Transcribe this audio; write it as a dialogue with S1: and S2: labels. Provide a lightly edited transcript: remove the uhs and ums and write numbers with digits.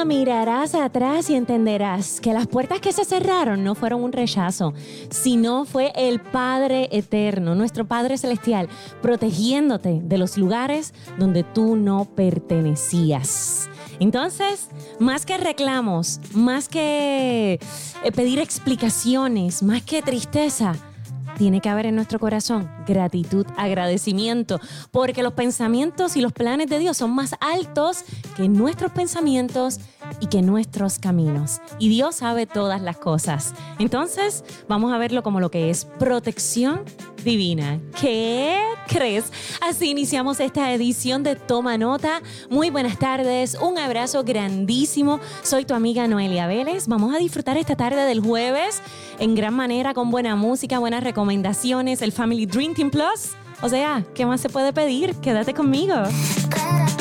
S1: mirarás atrás y entenderás que las puertas que se cerraron no fueron un rechazo, sino fue el Padre Eterno, nuestro Padre Celestial, protegiéndote de los lugares donde tú no pertenecías. Entonces, más que reclamos, más que pedir explicaciones, más que tristeza, tiene que haber en nuestro corazón gratitud, agradecimiento, porque los pensamientos y los planes de Dios son más altos que nuestros pensamientos y que nuestros caminos. Y Dios sabe todas las cosas. Entonces, vamos a verlo como lo que es protección divina. ¿Qué crees? Así iniciamos esta edición de Toma Nota. Muy buenas tardes, un abrazo grandísimo. Soy tu amiga Noelia Vélez. Vamos a disfrutar esta tarde del jueves en gran manera con buena música, buenas recomendaciones, el Family Dream Team Plus. O sea, ¿qué más se puede pedir? Quédate conmigo.